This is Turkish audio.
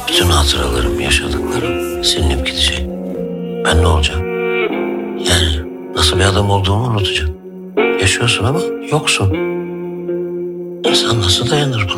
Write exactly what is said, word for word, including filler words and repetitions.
Bütün hatıralarım, yaşadıklarım silinip gidecek. Ben ne olacağım? Yani nasıl bir adam olduğumu unutacağım. Yaşıyorsun ama yoksun. İnsan nasıl dayanır buna?